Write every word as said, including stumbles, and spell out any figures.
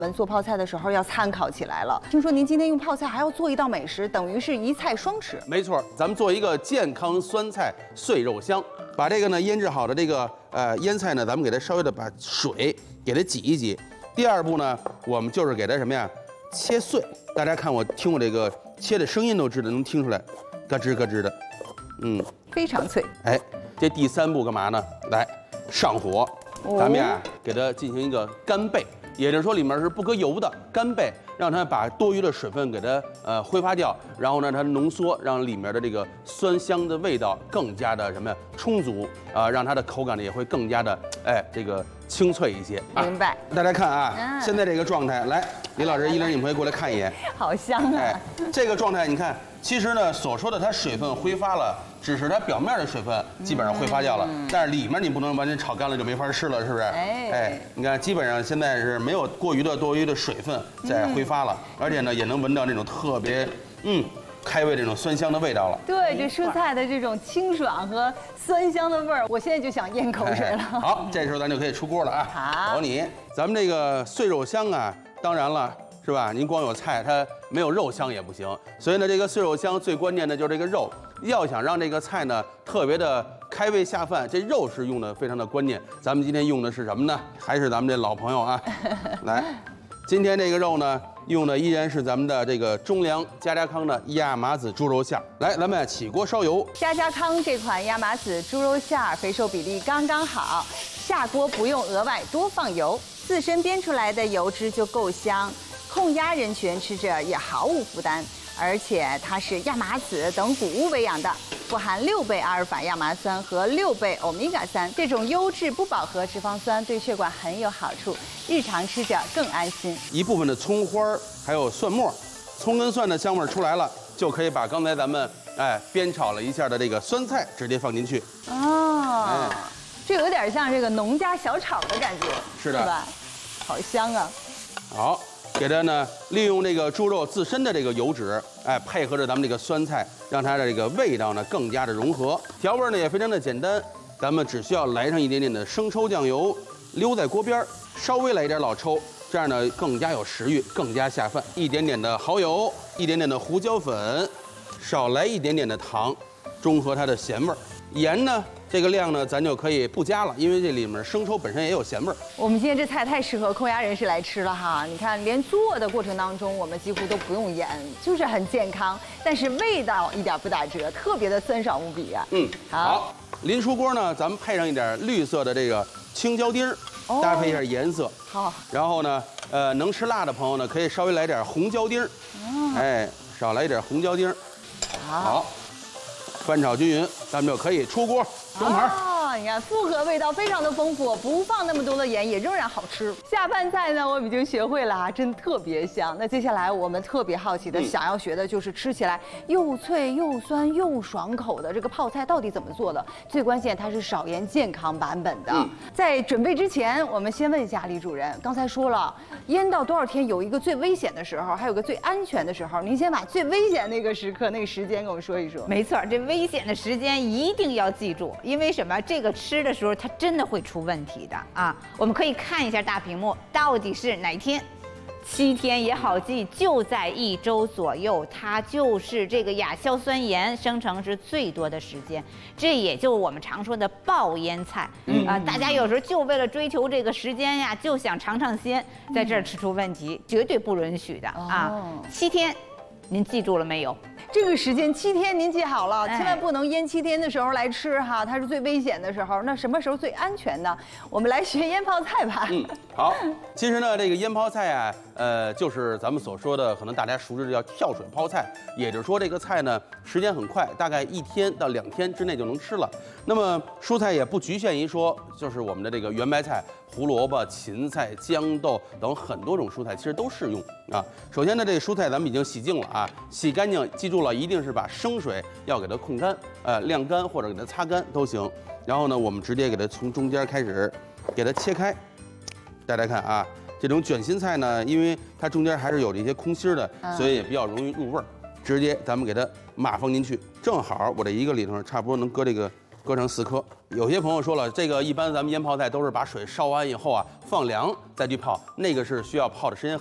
我们做泡菜的时候要参考起来了。听说您今天用泡菜还要做一道美食，等于是一菜双吃。 没错，咱们做一个健康酸菜碎肉香。把这个呢腌制好的这个呃腌菜呢，咱们给它稍微的把水给它挤一挤。第二步呢，我们就是给它什么呀？切碎。大家看我听我这个切的声音都知道，能听出来，咯吱咯吱的，嗯， 非常脆。 哎，这第三步干嘛呢？来上火，咱们呀给它进行一个干焙。也就是说，里面是不搁油的干焙，让它把多余的水分给它呃挥发掉，然后呢，它浓缩，让里面的这个酸香的味道更加的什么呀充足啊、呃，让它的口感呢也会更加的哎这个清脆一些。 明白。 啊、大家看啊， 嗯、 现在这个状态，来，李老师、依琳，你们可以过来看一眼。 好香啊！ 哎，这个状态，你看，其实呢，所说的它水分挥发了。只是它表面的水分基本上挥发掉了，嗯、但是里面你不能完全炒干了就没法吃了，是不是？哎，哎，你看，基本上现在是没有过于的多余的水分在挥发了，嗯、而且呢，也能闻到那种特别嗯开胃这种酸香的味道了。 对，这蔬菜的这种清爽和酸香的味儿，我现在就想咽口水了。 哎、好，这时候咱就可以出锅了啊！ 好， 考你，咱们这个碎肉香啊，当然了。是吧？您光有菜，它没有肉香也不行。所以呢，这个碎肉香最关键的就是这个肉。要想让这个菜呢特别的开胃下饭，这肉是用的非常的关键。咱们今天用的是什么呢？还是咱们这老朋友啊。来，今天这个肉呢，用的依然是咱们的这个中粮家家康的亚麻籽猪肉馅儿。来，咱们起锅烧油。 家家康这款亚麻籽猪肉馅儿肥瘦比例刚刚好，下锅不用额外多放油，自身煸出来的油脂就够香。控压人群吃着也毫无负担，而且它是亚麻籽等谷物喂养的，富含六倍阿尔法亚麻酸和六倍欧米伽三，这种优质不饱和脂肪酸对血管很有好处，日常吃着更安心。 一部分的葱花还有蒜末，葱跟蒜的香味出来了，就可以把刚才咱们哎煸炒了一下的这个酸菜直接放进去。 哦，哎、这有点像这个农家小炒的感觉， 是的， 是吧？好香啊！ 好。给它呢，利用这个猪肉自身的这个油脂，哎，配合着咱们这个酸菜，让它的这个味道呢更加的融合。调味呢也非常的简单，咱们只需要来上一点点的生抽酱油，溜在锅边，稍微来一点老抽，这样呢更加有食欲，更加下饭。一点点的蚝油，一点点的胡椒粉，少来一点点的糖，中和它的咸味儿。盐呢？这个量呢，咱就可以不加了，因为这里面生抽本身也有咸味儿。 我们今天这菜太适合扣押人士来吃了哈！你看，连做的过程当中，我们几乎都不用盐，就是很健康，但是味道一点不打折，特别的酸爽无比啊！ 嗯， 好， 好临出锅呢，咱们配上一点绿色的这个青椒丁儿，哦、搭配一下颜色。 好， 然后呢，呃，能吃辣的朋友呢，可以稍微来点红椒丁儿，哦、哎，少来一点红椒丁儿。 好。 好翻炒均匀，咱们就可以出锅装盘。 哦，你看复合味道非常的丰富，不放那么多的盐也仍然好吃。下饭菜呢，我们已经学会了啊，真特别香。那接下来我们特别好奇的、嗯、想要学的就是吃起来又脆又酸又爽口的这个泡菜到底怎么做的？最关键它是少盐健康版本的。嗯、在准备之前，我们先问一下李主任，刚才说了腌到多少天有一个最危险的时候，还有个最安全的时候，您先把最危险那个时刻那个时间跟我们说一说。 没错，这危险的时间一定要记住，因为什么？这个吃的时候它真的会出问题的啊！我们可以看一下大屏幕，到底是哪天？七天也好记，就在一周左右，它就是这个亚硝酸盐生成是最多的时间，这也就是我们常说的爆腌菜。嗯啊，大家有时候就为了追求这个时间呀，就想尝尝鲜，在这儿吃出问题，绝对不允许的啊！七天，您记住了没有？ 这个时间七天，您记好了，千万不能腌七天的时候来吃哈，它是最危险的时候。那什么时候最安全呢？我们来学腌泡菜吧。 嗯，好。其实呢，这个腌泡菜啊，呃，就是咱们所说的，可能大家熟知的叫跳水泡菜，也就是说这个菜呢，时间很快，大概一天到两天之内就能吃了。那么蔬菜也不局限于说，就是我们的这个圆白菜、胡萝卜、芹菜、豇豆等很多种蔬菜，其实都适用啊。首先呢，这个蔬菜咱们已经洗净了啊，洗干净，记住了，一定是把生水要给它控干，呃，晾干或者给它擦干都行。然后呢，我们直接给它从中间开始给它切开。大家看啊，这种卷心菜呢，因为它中间还是有这些空心的，所以也比较容易入味儿。直接咱们给它码放进去，正好我这一个里头差不多能搁这个割成四颗。有些朋友说了，这个一般咱们腌泡菜都是把水烧完以后啊，放凉再去泡，那个是需要泡的时间